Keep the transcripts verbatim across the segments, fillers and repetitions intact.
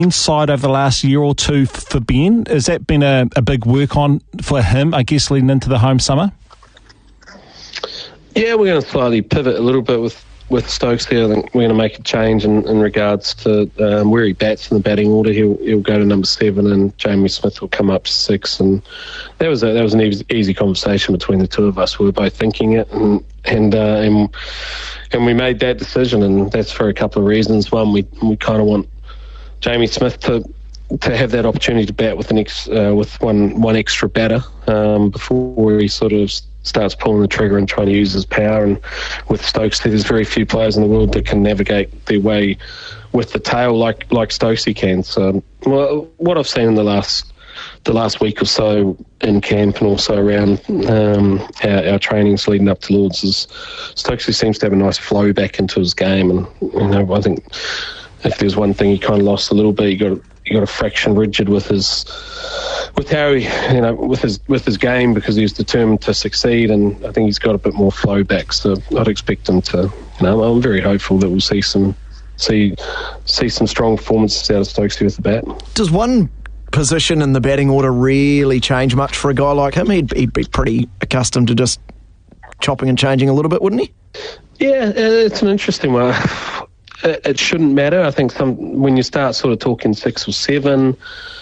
inside over the last year or two for Ben? Has that been a, a big work on for him, I guess, leading into the home summer? Yeah, we're going to slightly pivot a little bit with, with Stokes here. I think we're going to make a change in, in regards to um, where he bats in the batting order. He'll, he'll go to number seven and Jamie Smith will come up to six. And that was a, that was an easy, easy conversation between the two of us. We were both thinking it, and and, uh, and and we made that decision, and that's for a couple of reasons. One, we we kind of want Jamie Smith to to have that opportunity to bat with an ex, uh, with one one extra batter um, before he sort of starts pulling the trigger and trying to use his power. And with Stokes, there's very few players in the world that can navigate their way with the tail like like Stokesy can. So, well, what I've seen in the last the last week or so in camp and also around um, our, our trainings leading up to Lords is Stokesy seems to have a nice flow back into his game. And you know, I think if there's one thing he kind of lost a little bit, he got he got a fraction rigid with his with how he you know with his with his game, because he was determined to succeed, and I think he's got a bit more flow back. So I'd expect him to. You know, I'm very hopeful that we'll see some see see some strong performances out of Stokesy with the bat. Does one position in the batting order really change much for a guy like him? He'd, he'd be pretty accustomed to just chopping and changing a little bit, wouldn't he? Yeah, it's an interesting one. It shouldn't matter. I think some when you start sort of talking six or seven,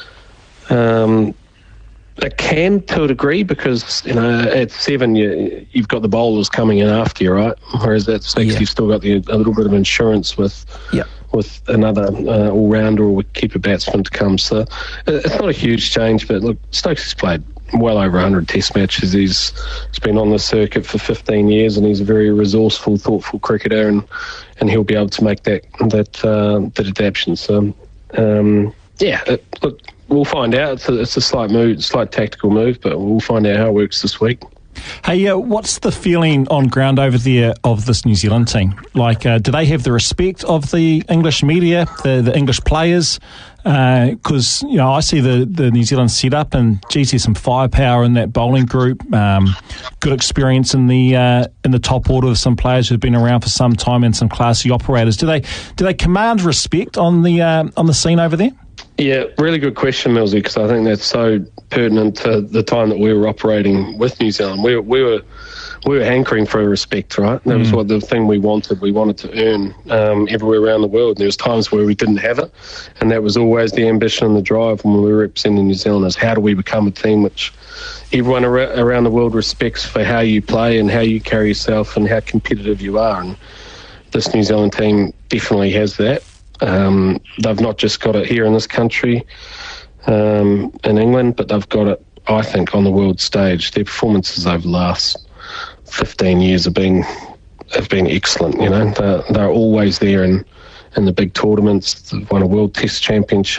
um, it can to a degree, because you know at seven you you've got the bowlers coming in after you, right? Whereas at six yeah. you've still got the, a little bit of insurance with yeah. with another uh, all rounder or keeper batsman to come. So it's not a huge change, but look, Stokes has played well over one hundred Test matches. He's, he's been on the circuit for fifteen years, and he's a very resourceful, thoughtful cricketer, and, and he'll be able to make that that uh, that adaptation. So, um, yeah, it, look, we'll find out. It's a, it's a slight move, slight tactical move, but we'll find out how it works this week. Hey, uh, what's the feeling on ground over there of this New Zealand team? Like, uh, do they have the respect of the English media, the, the English players? Because, uh, you know, I see the, the New Zealand setup, and, geez, there's some firepower in that bowling group. Um, good experience in the uh, in the top order of some players who've been around for some time, and some classy operators. Do they do they command respect on the uh, on the scene over there? Yeah, really good question, Millsy, because I think that's so pertinent to the time that we were operating with New Zealand. We, we were we were hankering for respect, right? That mm. was what the thing we wanted. We wanted to earn um, everywhere around the world. And there was times where we didn't have it, and that was always the ambition and the drive when we were representing New Zealand, is how do we become a team which everyone ar- around the world respects for how you play and how you carry yourself and how competitive you are. And this New Zealand team definitely has that. Um, they've not just got it here in this country, um, in England, but they've got it, I think, on the world stage. Their performances over the last fifteen years have been have been excellent. You know, they're, they're always there in in the big tournaments. They've won a World Test Championship.